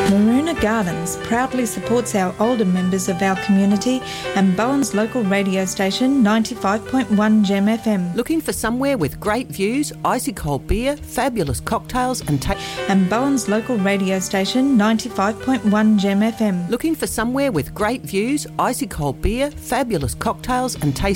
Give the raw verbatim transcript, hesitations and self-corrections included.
Maroona Gardens proudly supports our older members of our community and Bowen's local radio station ninety-five point one Gem F M. Looking for somewhere with great views, icy cold beer, fabulous cocktails and ta- and Bowen's local radio station ninety-five point one Gem F M. Looking for somewhere with great views, icy cold beer, fabulous cocktails and tasty